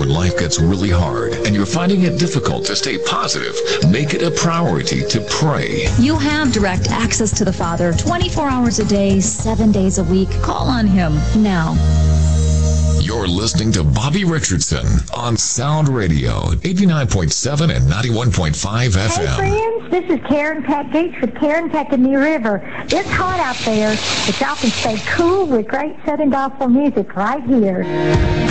when life gets really hard and you're finding it difficult to stay positive, make it a priority to pray. You have direct access to the Father 24 hours a day, 7 days a week. Call on Him now. You're listening to Bobby Richardson on Sound Radio, 89.7 and 91.5 FM. Hey friends, this is Karen Pat Gates with Karen Pat the New River. It's hot out there, but y'all can stay cool with great Southern gospel music right here.